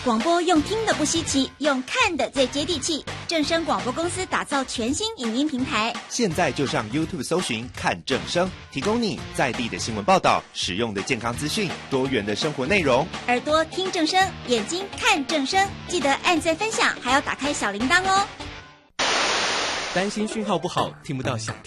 广播用听的不稀奇，用看的最接地气。正声广播公司打造全新影音平台， 现在就上 YouTube 搜寻看正声，提供你在地的新闻报道、实用的健康资讯、多元的生活内容。 耳朵听正声，眼睛看正声，记得按赞分享，还要打开小铃铛哦。 担心讯号不好，听不到想听